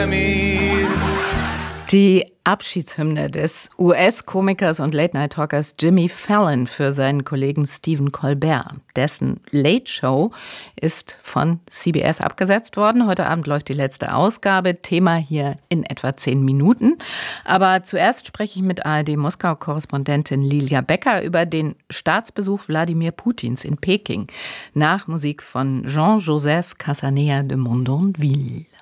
enemies. Die Abschiedshymne des US-Komikers und Late-Night-Talkers Jimmy Fallon für seinen Kollegen Stephen Colbert. Dessen Late Show ist von CBS abgesetzt worden. Heute Abend läuft die letzte Ausgabe. Thema hier in etwa 10 Minuten. Aber zuerst spreche ich mit ARD-Moskau-Korrespondentin Lilia Becker über den Staatsbesuch Wladimir Putins in Peking nach Musik von Jean-Joseph Casanea de Mondonville.